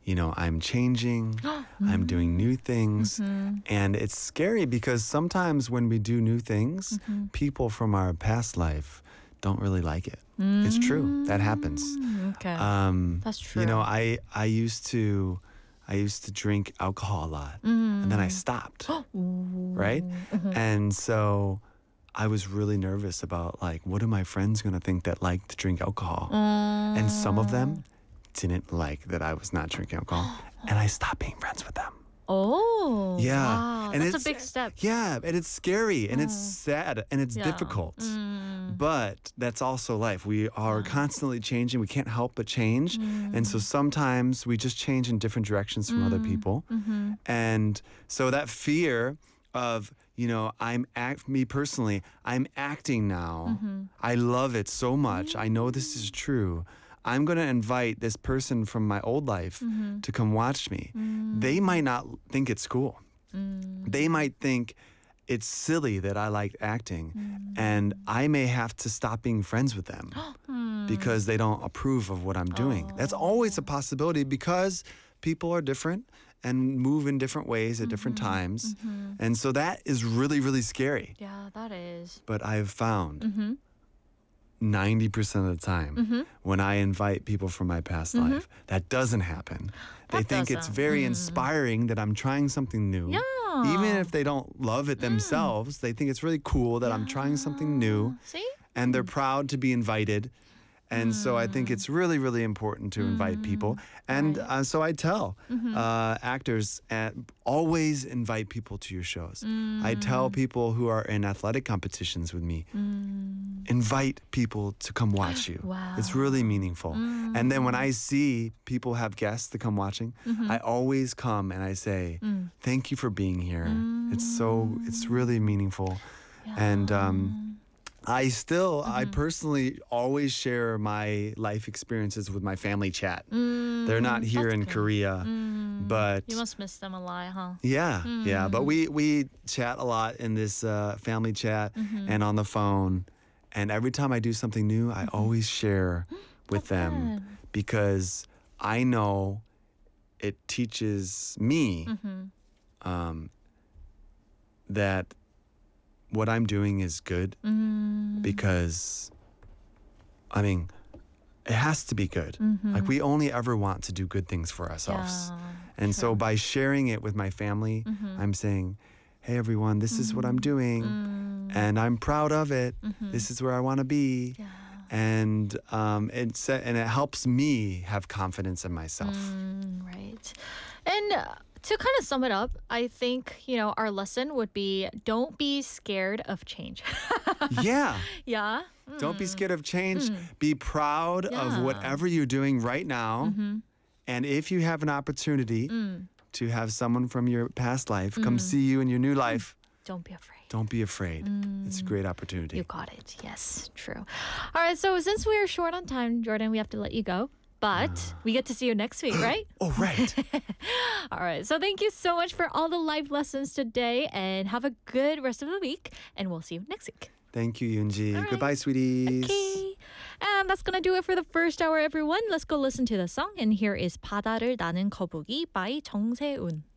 I'm changing, I'm doing new things. And it's scary because sometimes when we do new things, people from our past life don't really like it. It's true. That happens. Okay. That's true. I used to drink alcohol a lot, and then I stopped, right? And so I was really nervous about what are my friends going to think that like to drink alcohol? And some of them didn't like that I was not drinking alcohol, and I stopped being friends with them. Oh, Yeah. wow. And That's it's a big step. Yeah, and it's scary and it's sad and it's Yeah. difficult. But that's also life. We are constantly changing. We can't help but change. And so sometimes we just change in different directions from other people. And so that fear of, me personally, I'm acting now. I love it so much. I know this is true. I'm going to invite this person from my old life to come watch me. They might not think it's cool. They might think it's silly that I like acting, and I may have to stop being friends with them because they don't approve of what I'm doing. That's always a possibility because people are different and move in different ways at different times. And so that is really, really scary. Yeah, that is. But I've found 90% of the time when I invite people from my past life, that doesn't happen. They That think it's doesn't. very inspiring that I'm trying something new. Yeah. Even if they don't love it themselves, they think it's really cool that I'm trying something new, See? and they're proud to be invited. And so I think it's really, really important to invite people. And so I tell actors, always invite people to your shows. I tell people who are in athletic competitions with me, invite people to come watch you. Wow. It's really meaningful. And then when I see people have guests to come watching, I always come and I say, thank you for being here. It's really meaningful. And I personally always share my life experiences with my family chat. They're not here that's in good. Korea, but You must miss them a lot, huh? yeah. But we chat a lot in this family chat and on the phone. And every time I do something new, I always share with them because I know it teaches me that what I'm doing is good because, it has to be good. We only ever want to do good things for ourselves. Yeah, And so by sharing it with my family, I'm saying, hey, everyone, this is what I'm doing. And I'm proud of it. This is where I want to be. Yeah. And it helps me have confidence in myself. Right. And to kind of sum it up, I think, our lesson would be don't be scared of change. Yeah. Yeah. Don't be scared of change. Be proud of whatever you're doing right now. And if you have an opportunity to have someone from your past life come see you in your new life, Don't be afraid. don't be afraid. It's a great opportunity. You got it. Yes, true. All right, so since we're short on time, Jordan, we have to let you go. But we get to see you next week, right? Oh, right. All right. So thank you so much for all the live lessons today and have a good rest of the week. And we'll see you next week. Thank you, Yoonji. right. Goodbye, sweeties. Okay. And that's going to do it for the first hour, everyone. Let's go listen to the song. And here is 바다를 나는 거북이 by 정세운.